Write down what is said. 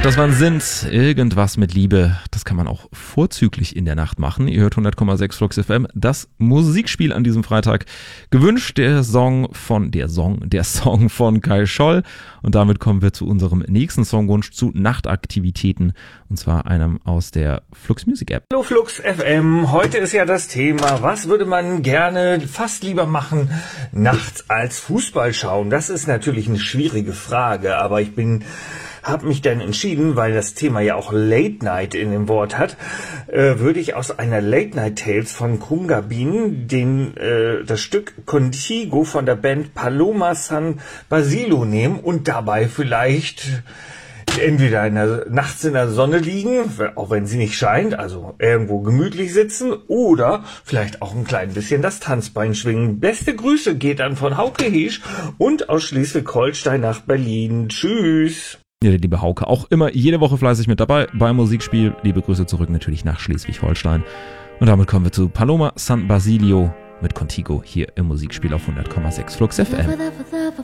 Das waren Sins, irgendwas mit Liebe. Das kann man auch vorzüglich in der Nacht machen. Ihr hört 100,6 Flux FM, das Musikspiel an diesem Freitag. Gewünscht der Song von Kai Scholl. Und damit kommen wir zu unserem nächsten Songwunsch, zu Nachtaktivitäten. Und zwar einem aus der Flux Music App. Hallo Flux FM, heute ist ja das Thema, was würde man gerne fast lieber machen nachts als Fußball schauen? Das ist natürlich eine schwierige Frage, aber ich habe mich dann entschieden, weil das Thema ja auch Late Night in dem Wort hat, würde ich aus einer Late Night Tales von Kungabin das Stück Contigo von der Band Paloma San Basilio nehmen und dabei vielleicht entweder nachts in der Sonne liegen, auch wenn sie nicht scheint, also irgendwo gemütlich sitzen, oder vielleicht auch ein klein bisschen das Tanzbein schwingen. Beste Grüße geht dann von Hauke Heesch und aus Schleswig-Holstein nach Berlin. Tschüss. Ja, der liebe Hauke, auch immer jede Woche fleißig mit dabei beim Musikspiel. Liebe Grüße zurück natürlich nach Schleswig-Holstein. Und damit kommen wir zu Paloma San Basilio mit Contigo hier im Musikspiel auf 100,6 Flux FM.